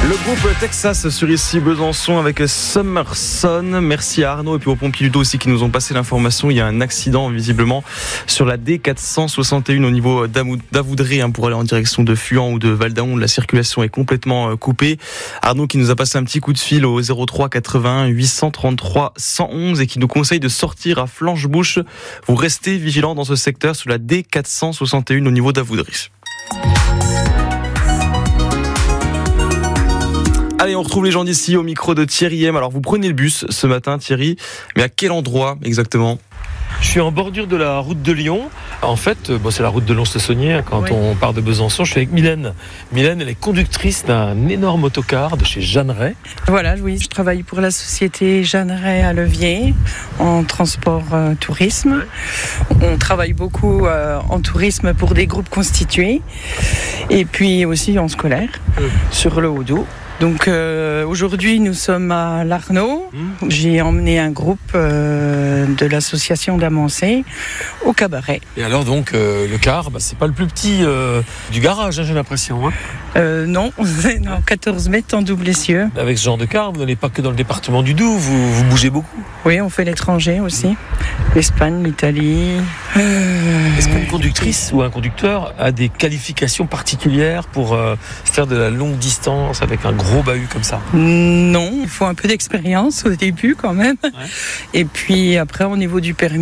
Le groupe Texas sur ici Besançon avec Summerson. Merci à Arnaud et puis aux pompiers Ludo aussi qui nous ont passé l'information. Il y a un accident visiblement sur la D461 au niveau d'Avoudré pour aller en direction de Fuan ou de Val-d'Aon. La circulation est complètement coupée. Arnaud qui nous a passé un petit coup de fil au 03 81 833 111 et qui nous conseille de sortir à Flanche-Bouche. Vous restez vigilants dans ce secteur sur la D461 au niveau d'Avoudré. Allez, on retrouve les gens d'ici au micro de Thierry M. Alors vous prenez le bus ce matin Thierry, mais à quel endroit exactement ? Je suis en bordure de la route de Lyon. En fait, c'est la route de Lons-le-Saunier quand on part de Besançon. Je suis avec Mylène. Mylène, elle est conductrice d'un énorme autocar de chez Jeanneret. Voilà, oui, je travaille pour la société Jeanneret à Levier en transport tourisme. On travaille beaucoup en tourisme pour des groupes constitués et puis aussi en scolaire sur le Haut-Doubs. Donc aujourd'hui nous sommes à Larnaud. J'ai emmené un groupe de l'association d'Amancé au cabaret. Et alors donc le car, c'est pas le plus petit du garage, j'ai l'impression. Non, 14 mètres en double essieu. Avec ce genre de car, vous n'allez pas que dans le département du Doubs, vous bougez beaucoup. Oui, on fait l'étranger aussi. L'Espagne, l'Italie. Est-ce qu'une conductrice ou un conducteur a des qualifications particulières pour faire de la longue distance avec un gros bahut comme ça ? Non, il faut un peu d'expérience au début quand même. Ouais. Et puis après au niveau du permis,